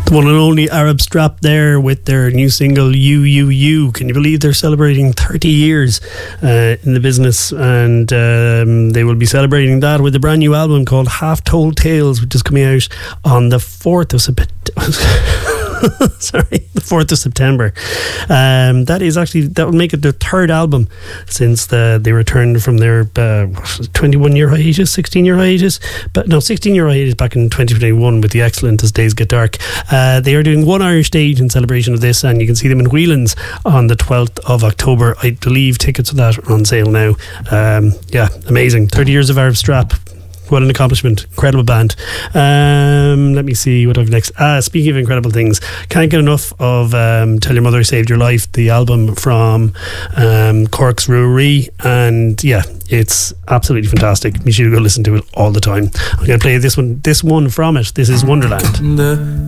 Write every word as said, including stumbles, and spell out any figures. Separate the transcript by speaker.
Speaker 1: The one and only Arab Strap there with their new single You You You. Can you believe they're celebrating thirty years uh, in the business, and um, they will be celebrating that with a brand new album called Half Told Tales, which is coming out on the fourth of September. Sorry, the fourth of September. Um, that is actually, that will make it their third album since the, they returned from their uh, twenty-one year hiatus, sixteen year hiatus, but no, sixteen year hiatus back in twenty twenty-one with the excellent As Days Get Dark. Uh, they are doing one Irish stage in celebration of this, and you can see them in Whelan's on the twelfth of October. I believe tickets for that are on sale now. Um, yeah, amazing. thirty years of Arab Strap. What an accomplishment. Incredible band. Um, let me see what I've next. Ah, speaking of incredible things, can't get enough of um, Tell Your Mother Saved Your Life, the album from um, Cork's Brewery. And yeah, it's absolutely fantastic. You should go listen to it all the time. I'm going to play this one, this one from it. This is Wonderland.
Speaker 2: The